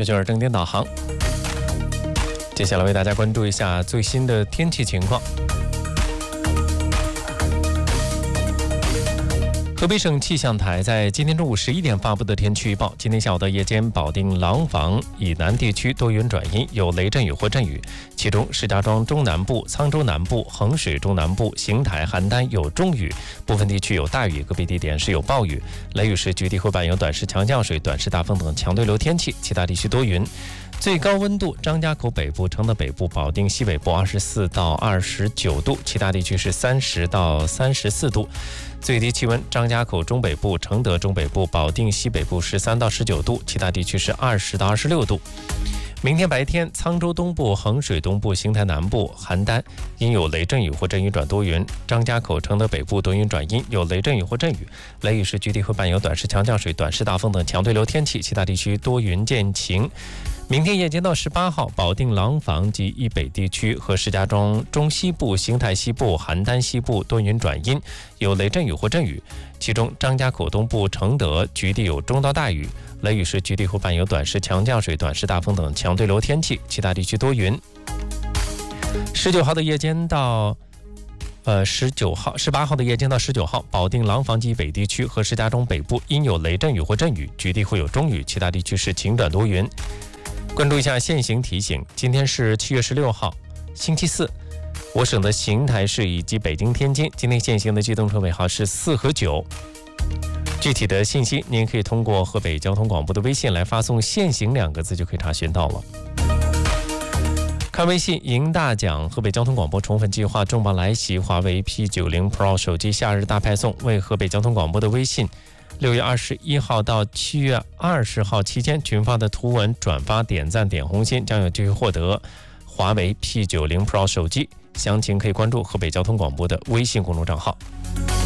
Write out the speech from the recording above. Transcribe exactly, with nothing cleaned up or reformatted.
这就是正点导航。接下来为大家关注一下最新的天气情况。河北省气象台在今天中午十一点发布的天气预报：今天下午到夜间，保定廊坊以南地区多云转阴，有雷阵雨或阵雨，其中石家庄中南部、沧州南部、衡水中南部、邢台、邯郸有中雨，部分地区有大雨，个别地点是有暴雨。雷雨时局地会伴有短时强降水、短时大风等强对流天气，其他地区多云。最高温度：张家口北部、承德北部、保定西北部二十四到二十九度，其他地区是三十到三十四度。最低气温：张家口中北部、承德中北部、保定西北部十三到十九度，其他地区是二十到二十六度。明天白天，沧州东部、衡水东部、邢台南部、邯郸因有雷阵雨或阵雨转多云；张家口、承德北部多云转阴，有雷阵雨或阵雨。雷雨时局地会伴有短时强降水、短时大风等强对流天气，其他地区多云见晴。明天夜间到十八号，保定廊坊及以北地区和石家庄中西部、邢台西部、邯郸西部多云转阴，有雷阵雨或阵雨，其中张家口东部、承德局地有中到大雨。雷雨时局地会伴有短时强降水、短时大风等强对流天气，其他地区多云。十九号的夜间到呃十九号、十八号的夜间到十九号，保定廊坊及北地区和石家庄北部因有雷阵雨或阵雨，局地会有中雨，其他地区是晴转多云。关注一下现行提醒，今天是七月十六号，星期四。我省的邢台市以及北京、天津今天现行的机动车尾号是四和九。具体的信息您可以通过河北交通广播的微信来发送现行两个字就可以查询到了。看微信赢大奖，河北交通广播宠粉计划重磅来袭，华为 P 九十 Pro 手机夏日大派送，为河北交通广播的微信六月二十一号到七月二十号期间群发的图文转发点赞点红心，将有机会获得华为 P 九十 Pro 手机。详情可以关注河北交通广播的微信公众账号。